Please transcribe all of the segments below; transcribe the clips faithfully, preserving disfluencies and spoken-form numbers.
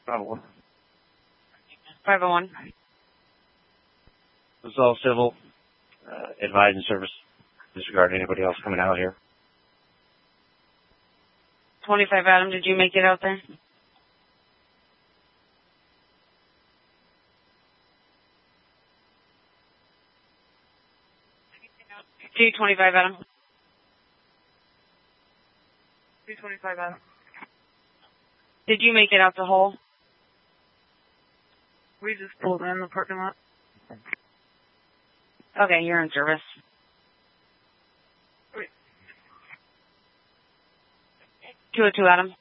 five oh one. five oh one. This is all civil. Uh, advising service. Disregard anybody else coming out here. twenty-five Adam, did you make it out there? two twenty-five Adam. two twenty-five Adam. Did you make it out the hole? We just pulled in the parking lot. Okay, you're in service. Wait. two oh two Adam.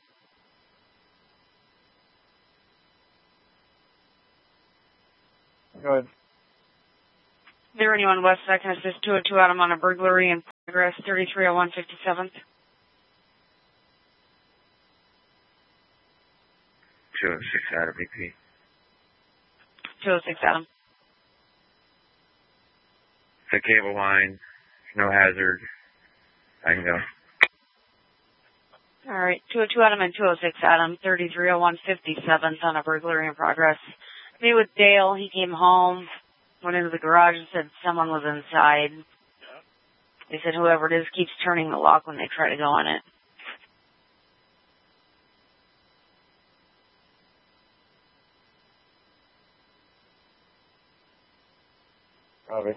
Go ahead. zero anyone West Second Assist two oh two Adam on a burglary in progress, thirty-three oh one fifty-seventh. two oh six Adam, B P. two oh six Adam. The cable line, no hazard. I can go. All right, two oh two Adam and two oh six Adam, thirty-three oh one fifty-seventh on a burglary in progress. Me with Dale, he came home, went into the garage and said someone was inside. They said whoever it is keeps turning the lock when they try to go in it. Copy.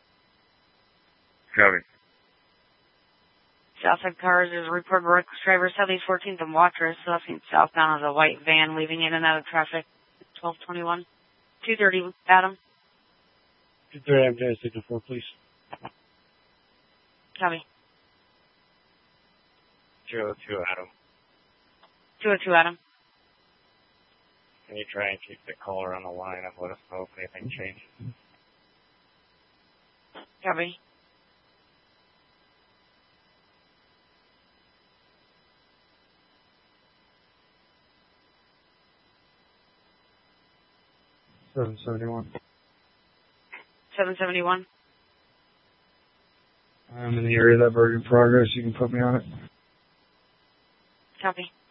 Copy. Southside cars, there's a report of a reckless driver, Southeast fourteenth and Watrous, left southbound of a white van, leaving in and out of traffic, twelve twenty-one. two thirty, Adam. two thirty, I'm going to signal four, please. Copy. two oh two, Adam. two oh two, Adam. Can you try and keep the caller on the line and let us know if anything changes? Copy. seven seventy-one. seven seventy-one. I'm in the area of that burglary in progress. You can put me on it. Copy.